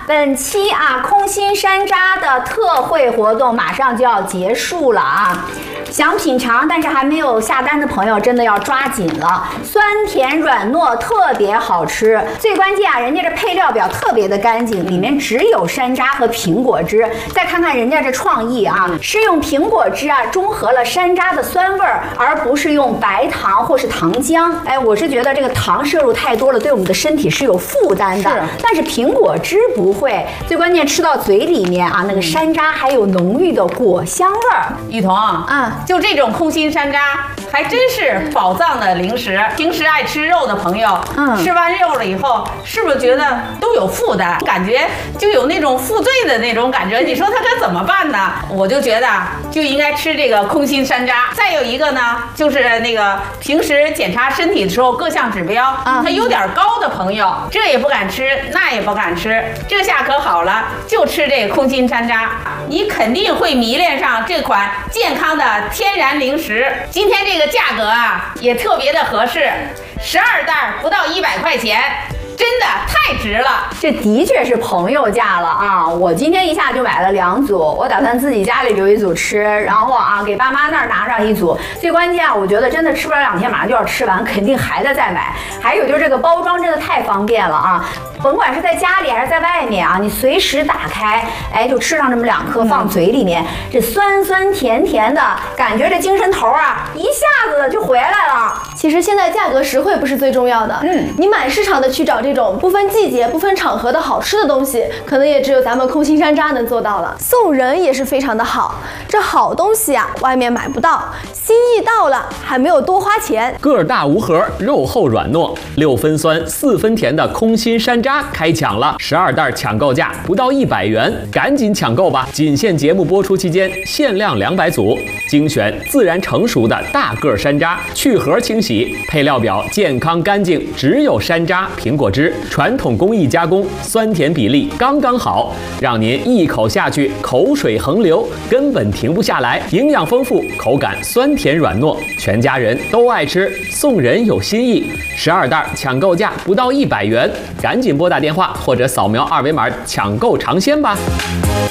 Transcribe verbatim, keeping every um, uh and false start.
本期啊空心山楂的特惠活动马上就要结束了啊！想品尝但是还没有下单的朋友，真的要抓紧了。酸甜软糯，特别好吃。最关键啊，人家这配料表特别的干净，里面只有山楂和苹果汁。再看看人家这创意啊，是用苹果汁啊中和了山楂的酸味儿，而不是用白糖或是糖浆。哎，我是觉得这个糖摄入太多了，对我们的身体是有负担的。是，但是苹果汁不会。最关键吃到嘴里面啊，那个山楂还有浓郁的果香味儿。 雨桐啊，嗯。就这种空心山楂，还真是宝藏的零食。平时爱吃肉的朋友，嗯，吃完肉了以后，是不是觉得都有负担，感觉就有那种负罪的那种感觉？你说他该怎么办呢？我就觉得就应该吃这个空心山楂。再有一个呢，就是那个平时检查身体的时候，各项指标啊，它有点高的朋友，这也不敢吃，那也不敢吃，这下可好了，就吃这个空心山楂，你肯定会迷恋上这款健康的天然零食。今天这个价格啊也特别的合适，十二袋不到一百块钱，真的太值了。 这的确是朋友价了啊！我今天一下就买了两组，我打算自己家里留一组吃，然后啊给爸妈那儿拿上一组。最关键啊，我觉得真的吃不了两天，马上就要吃完，肯定还得再买。还有就是这个包装真的太方便了啊！甭管是在家里还是在外面啊，你随时打开，哎，就吃上这么两颗放嘴里面，嗯、这酸酸甜甜的感觉，这精神头啊一下子就回来了。 其实现在价格实惠不是最重要的，嗯，你满市场的去找这种不分季节、不分场合的好吃的东西，可能也只有咱们空心山楂能做到了。送人也是非常的好，这好东西啊，外面买不到，心意到了还没有多花钱。 个儿大无核，肉厚软糯，六分酸四分甜的空心山楂开抢了，十二袋抢购价不到一百元，赶紧抢购吧！仅限节目播出期间，限量两百组，精选自然成熟的大个山楂，去核清洗，配料表健康干净，只有山楂、苹果汁，传统工艺加工，酸甜比例刚刚好，让您一口下去口水横流，根本停不下来。营养丰富，口感酸甜软糯，全家人都爱吃，送人有新意。十二袋抢购价不到一百元，赶紧拨打电话或者扫描二维码抢购尝鲜吧。